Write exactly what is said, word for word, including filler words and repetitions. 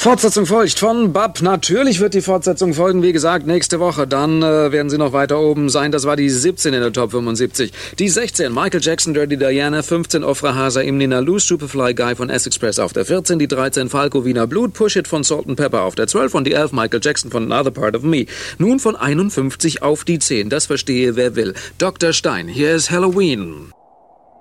Fortsetzung folgt von Bub. Natürlich wird die Fortsetzung folgen, wie gesagt, nächste Woche. Dann äh, werden sie noch weiter oben sein. Das war die siebzehn in der Top fünfundsiebzig. Die sechzehn, Michael Jackson, Dirty Diana. fünfzehn, Ofra Hasa, Imnina Loose, Superfly Guy von S-Express auf der vierzehn. Die dreizehn, Falco, Wiener Blut, Push It von Salt and Pepper auf der zwölf. Und die elf, Michael Jackson von Another Part of Me. Nun von einundfünfzig auf die zehn. Das verstehe wer will. Doktor Stein, hier ist Halloween.